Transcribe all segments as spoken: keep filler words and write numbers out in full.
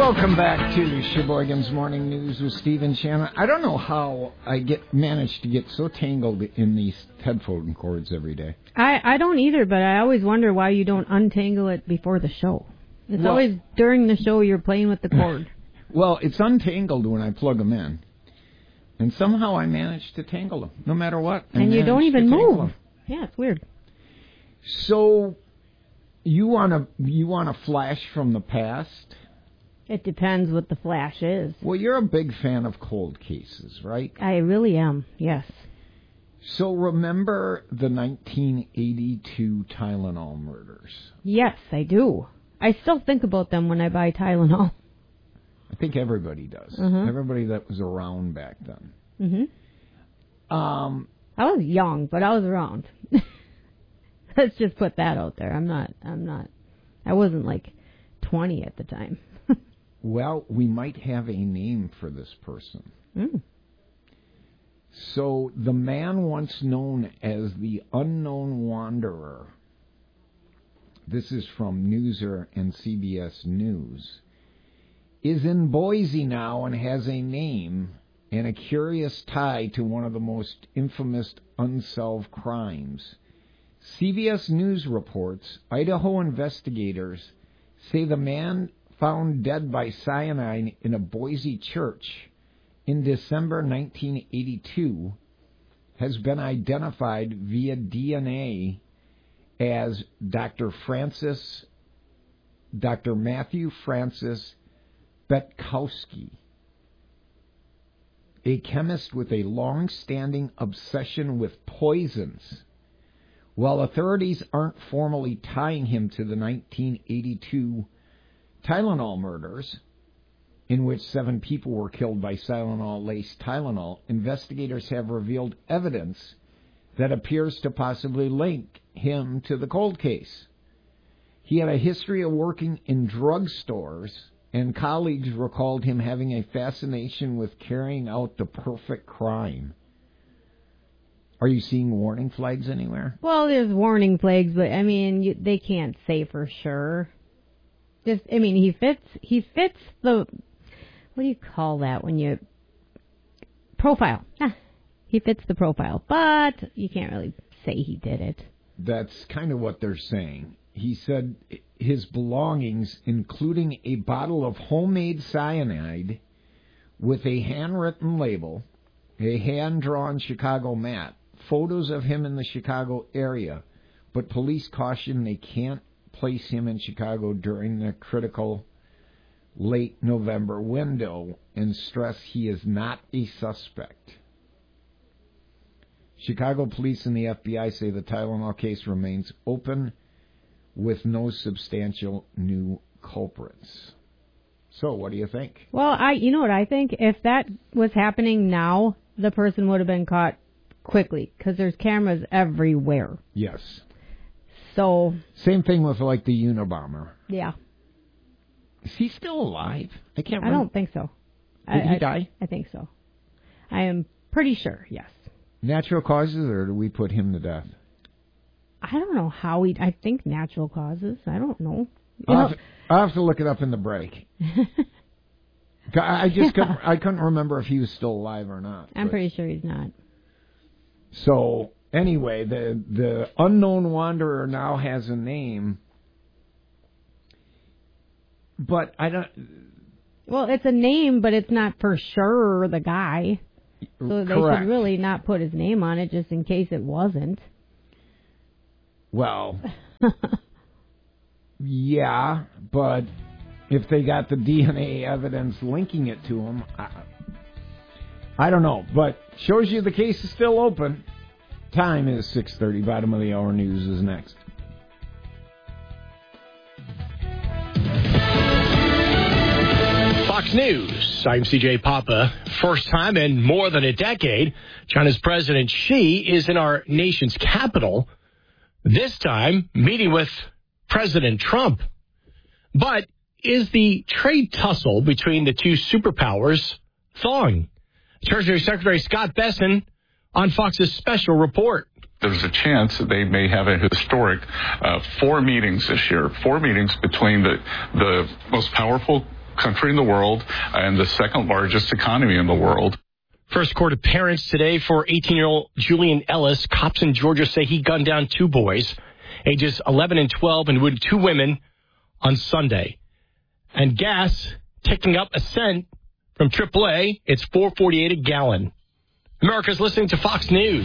Welcome back to Sheboygan's Morning News with Steve and Shannon. I don't know how I get managed to get so tangled in these headphone cords every day. I, I don't either, but I always wonder why you don't untangle it before the show. It's well, always during the show you're playing with the cord. Well, it's untangled when I plug them in. And somehow I manage to tangle them, no matter what. I and you don't even move. Them. Yeah, it's weird. So, you want to you want a flash from the past? It depends what the flash is. Well, you're a big fan of cold cases, right? I really am, yes. So remember the nineteen eighty-two Tylenol murders? Yes, I do. I still think about them when I buy Tylenol. I think everybody does. Mm-hmm. Everybody that was around back then. Mm-hmm. Um, I was young, but I was around. Let's just put that out there. I'm not, I'm not, I wasn't like twenty at the time. Well, we might have a name for this person. Mm. So, the man once known as the Unknown Wanderer, this is from Newser and C B S News, is in Boise now and has a name and a curious tie to one of the most infamous unsolved crimes. C B S News reports Idaho investigators say the man found dead by cyanide in a Boise church in December nineteen eighty-two has been identified via D N A as Doctor Francis, Doctor Matthew Francis Betkowski, a chemist with a long-standing obsession with poisons. While authorities aren't formally tying him to the nineteen eighty-two Tylenol murders, in which seven people were killed by Tylenol-laced Tylenol, investigators have revealed evidence that appears to possibly link him to the cold case. He had a history of working in drugstores, and colleagues recalled him having a fascination with carrying out the perfect crime. Are you seeing warning flags anywhere? Well, there's warning flags, but I mean, you, they can't say for sure. Just, I mean, he fits, he fits the, what do you call that when you, profile. Ah, he fits the profile, but you can't really say he did it. That's kind of what they're saying. He said his belongings, including a bottle of homemade cyanide with a handwritten label, a hand-drawn Chicago map, photos of him in the Chicago area, but police caution they can't place him in Chicago during the critical late November window and stress he is not a suspect. Chicago police and the F B I say the Tylenol case remains open with no substantial new culprits. So, what do you think? Well, I, you know what I think? If that was happening now, the person would have been caught quickly because there's cameras everywhere. Yes. So. Same thing with like the Unabomber. Yeah. Is he still alive? I can't remember. I don't think so. Did I, he I, die? I think so. I am pretty sure, yes. Natural causes, or do we put him to death? I don't know how he... I think natural causes. I don't know. I'll have, to, I'll have to look it up in the break. I just couldn't, I couldn't remember if he was still alive or not. I'm but. pretty sure he's not. So, anyway, the the Unknown Wanderer now has a name, but I don't... Well, it's a name, but it's not for sure the guy. So they Correct. should really not put his name on it just in case it wasn't. Well, yeah, but if they got the D N A evidence linking it to him, I, I don't know. But shows you the case is still open. Time is six thirty. Bottom of the hour news is next. Fox News. I'm C J Papa. First time in more than a decade, China's President Xi is in our nation's capital. This time, meeting with President Trump. But is the trade tussle between the two superpowers thawing? Treasury Secretary Scott Bessent on Fox's special report. There's a chance that they may have a historic uh, four meetings this year, four meetings between the, the most powerful country in the world and the second largest economy in the world. First court appearance today for eighteen-year-old Julian Ellis. Cops in Georgia say he gunned down two boys, ages eleven and twelve, and wounded two women on Sunday. And gas ticking up a cent from triple A. It's four forty-eight a gallon. America's listening to Fox News.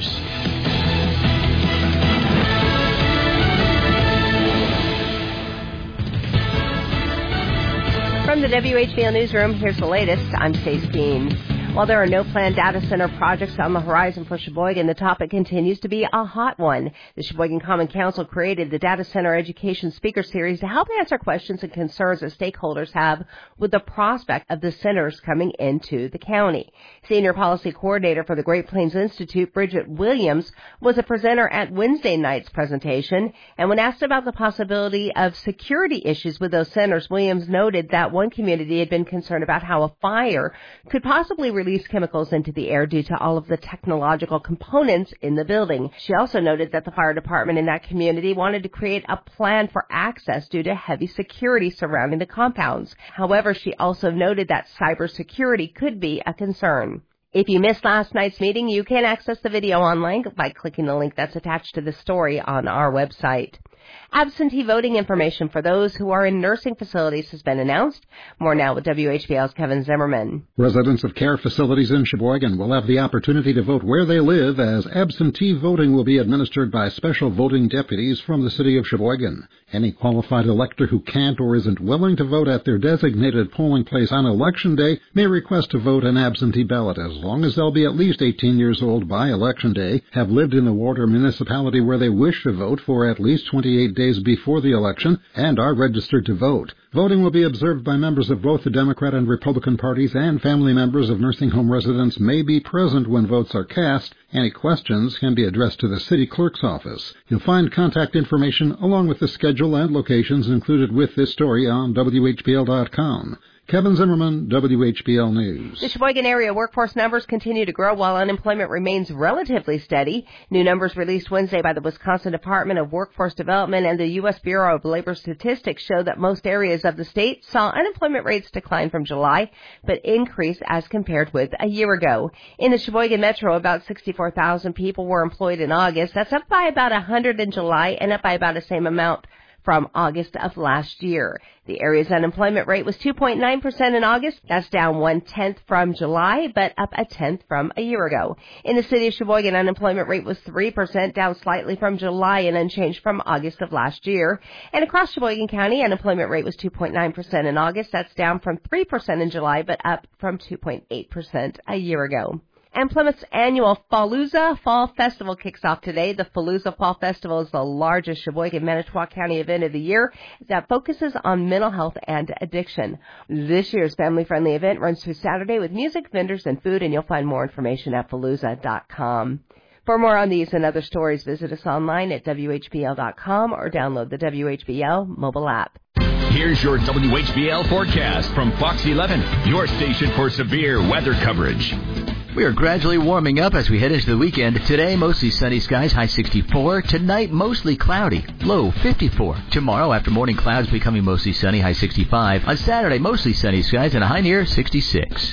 From the W H B L Newsroom, here's the latest. I'm Stace Bean. While there are no planned data center projects on the horizon for Sheboygan, the topic continues to be a hot one. The Sheboygan Common Council created the Data Center Education Speaker Series to help answer questions and concerns that stakeholders have with the prospect of the centers coming into the county. Senior Policy Coordinator for the Great Plains Institute, Bridget Williams, was a presenter at Wednesday night's presentation, and when asked about the possibility of security issues with those centers, Williams noted that one community had been concerned about how a fire could possibly release chemicals into the air due to all of the technological components in the building. She also noted that the fire department in that community wanted to create a plan for access due to heavy security surrounding the compounds. However, she also noted that cybersecurity could be a concern. If you missed last night's meeting, you can access the video online by clicking the link that's attached to the story on our website. Absentee voting information for those who are in nursing facilities has been announced. More now with W H B L's Kevin Zimmerman. Residents of care facilities in Sheboygan will have the opportunity to vote where they live, as absentee voting will be administered by special voting deputies from the city of Sheboygan. Any qualified elector who can't or isn't willing to vote at their designated polling place on Election Day may request to vote an absentee ballot, as long as they'll be at least eighteen years old by Election Day, have lived in the ward or municipality where they wish to vote for at least twenty-eight days before the election, and are registered to vote. Voting will be observed by members of both the Democrat and Republican parties, and family members of nursing home residents may be present when votes are cast. Any questions can be addressed to the city clerk's office. You'll find contact information along with the schedule and locations included with this story on W H B L dot com. Kevin Zimmerman, W H B L News. The Sheboygan area workforce numbers continue to grow while unemployment remains relatively steady. New numbers released Wednesday by the Wisconsin Department of Workforce Development and the U S Bureau of Labor Statistics show that most areas of the state saw unemployment rates decline from July, but increase as compared with a year ago. In the Sheboygan Metro, about sixty-four thousand people were employed in August. That's up by about one hundred in July and up by about the same amount from August of last year. The area's unemployment rate was two point nine percent in August. That's down one-tenth from July, but up a tenth from a year ago. In the city of Sheboygan, unemployment rate was three percent, down slightly from July and unchanged from August of last year. And across Sheboygan County, unemployment rate was two point nine percent in August. That's down from three percent in July, but up from two point eight percent a year ago. And Plymouth's annual Fallujah Fall Festival kicks off today. The Fallujah Fall Festival is the largest Sheboygan-Manitowoc County event of the year that focuses on mental health and addiction. This year's family-friendly event runs through Saturday with music, vendors, and food, and you'll find more information at fallujah dot com. For more on these and other stories, visit us online at W H B L dot com or download the W H B L mobile app. Here's your W H B L forecast from Fox eleven, your station for severe weather coverage. We are gradually warming up as we head into the weekend. Today, mostly sunny skies, high sixty-four. Tonight, mostly cloudy, low fifty-four. Tomorrow, after morning clouds, becoming mostly sunny, high sixty-five. On Saturday, mostly sunny skies and a high near sixty-six.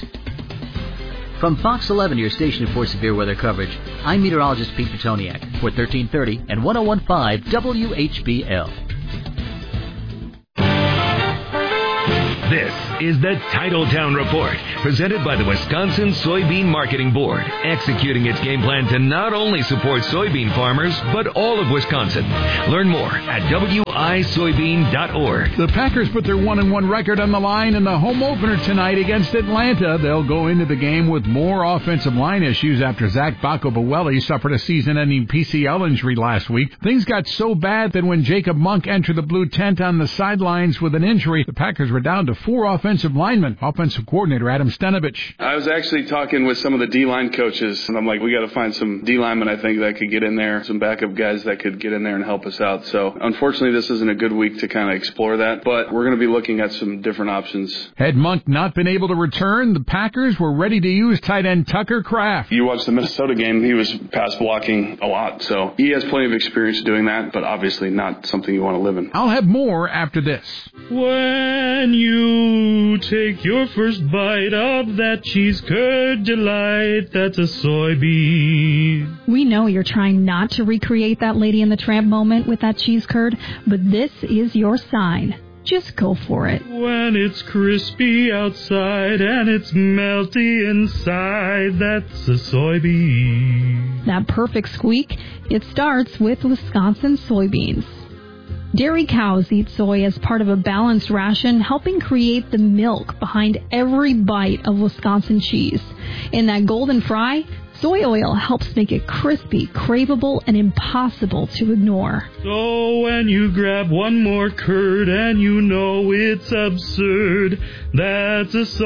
From Fox eleven, your station for severe weather coverage, I'm meteorologist Pete Petoniak for thirteen thirty and one oh one point five W H B L. This is the Titletown Report, presented by the Wisconsin Soybean Marketing Board, executing its game plan to not only support soybean farmers, but all of Wisconsin. Learn more at W I soybean dot org. The Packers put their one and one record on the line in the home opener tonight against Atlanta. They'll go into the game with more offensive line issues after Zach Bacco-Buelli suffered a season-ending P C L injury last week. Things got so bad that when Jacob Monk entered the blue tent on the sidelines with an injury, the Packers were down to four offensive linemen. Offensive coordinator Adam Stenovich. I was actually talking with some of the D-line coaches, and I'm like, we got to find some D-linemen, I think, that could get in there, some backup guys that could get in there and help us out. So, unfortunately, this isn't a good week to kind of explore that, but we're going to be looking at some different options. Had Monk not been able to return, the Packers were ready to use tight end Tucker Kraft. You watched the Minnesota game, he was pass blocking a lot, so he has plenty of experience doing that, but obviously not something you want to live in. I'll have more after this. When you Ooh, take your first bite of that cheese curd delight. That's a soybean. We know you're trying not to recreate that Lady and the Tramp moment with that cheese curd, but this is your sign. Just go for it. When it's crispy outside and it's melty inside, that's a soybean. That perfect squeak, it starts with Wisconsin soybeans. Dairy cows eat soy as part of a balanced ration, helping create the milk behind every bite of Wisconsin cheese. In that golden fry, soy oil helps make it crispy, craveable, and impossible to ignore. So when you grab one more curd and you know it's absurd, that's a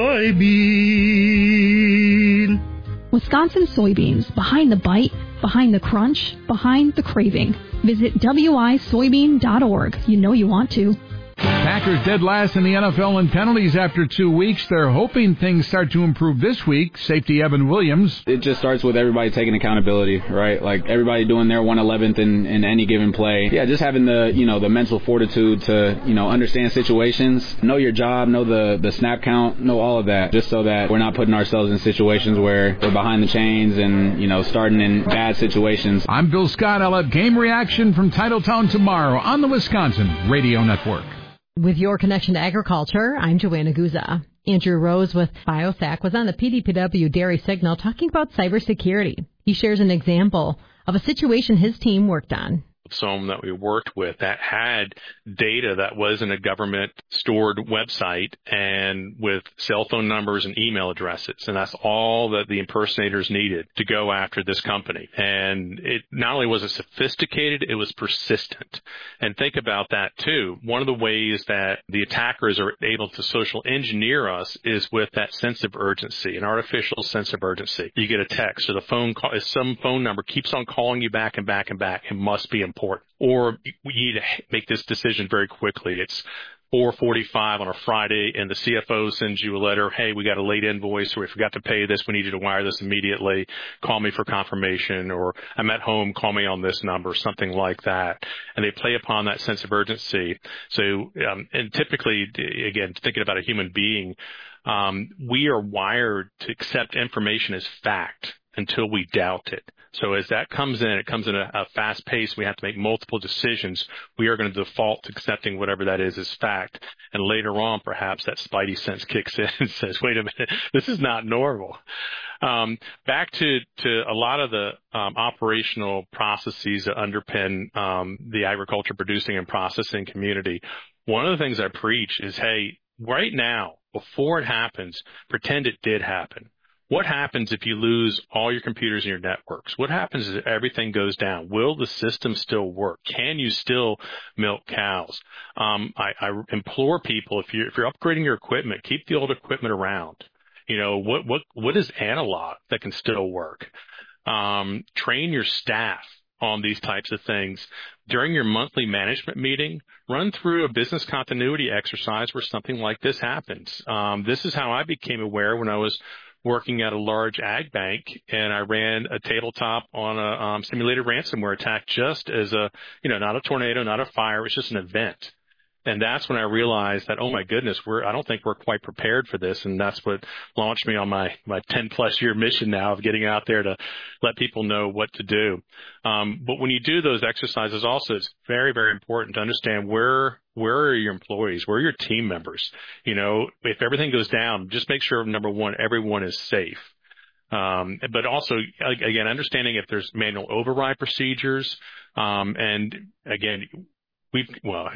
soybean. Wisconsin soybeans, behind the bite, behind the crunch, behind the craving. Visit W I soybean dot org. You know you want to. Packers dead last in the N F L in penalties after two weeks. They're hoping things start to improve this week. Safety Evan Williams. It just starts with everybody taking accountability, right? Like everybody doing their one eleventh in, in any given play. Yeah, just having the, you know, the mental fortitude to, you know, understand situations, know your job, know the, the snap count, know all of that, just so that we're not putting ourselves in situations where we're behind the chains and, you know, starting in bad situations. I'm Bill Scott. I'll have game reaction from Titletown tomorrow on the Wisconsin Radio Network. With your connection to agriculture, I'm Joanna Guza. Andrew Rose with BioSac was on the P D P W Dairy Signal talking about cybersecurity. He shares an example of a situation his team worked on. Some that we worked with that had data that was in a government stored website and with cell phone numbers and email addresses. And that's all that the impersonators needed to go after this company. And it not only was it sophisticated, it was persistent. And think about that too. One of the ways that the attackers are able to social engineer us is with that sense of urgency, an artificial sense of urgency. You get a text or the phone call, if some phone number keeps on calling you back and back and back, it must be important. Or we need to make this decision very quickly. It's four forty-five on a Friday, and the C F O sends you a letter, hey, we got a late invoice, or we forgot to pay this, we need you to wire this immediately, call me for confirmation, or I'm at home, call me on this number, something like that. And they play upon that sense of urgency. So, um, and typically, again, thinking about a human being, um, we are wired to accept information as fact until we doubt it. So as that comes in, it comes in a, a fast pace. We have to make multiple decisions. We are going to default to accepting whatever that is as fact. And later on, perhaps that spidey sense kicks in and says, wait a minute, this is not normal. Um, back to, to a lot of the um, operational processes that underpin um, the agriculture producing and processing community. One of the things I preach is, hey, right now, before it happens, pretend it did happen. What happens if you lose all your computers and your networks? What happens if everything goes down? Will the system still work? Can you still milk cows? Um, I, I implore people, if you're, if you're upgrading your equipment, keep the old equipment around. You know, what, what, what is analog that can still work? Um, train your staff on these types of things. During your monthly management meeting, run through a business continuity exercise where something like this happens. Um, this is how I became aware when I was working at a large ag bank, and I ran a tabletop on a um, simulated ransomware attack just as a, you know, not a tornado, not a fire, it was just an event. And that's when I realized that, oh my goodness, we're, I don't think we're quite prepared for this. And that's what launched me on my, my ten plus year mission now of getting out there to let people know what to do. Um, but when you do those exercises also, it's very, very important to understand where, where are your employees? Where are your team members? You know, if everything goes down, just make sure, number one, everyone is safe. Um, but also, again, understanding if there's manual override procedures. Um, and again, we've, well,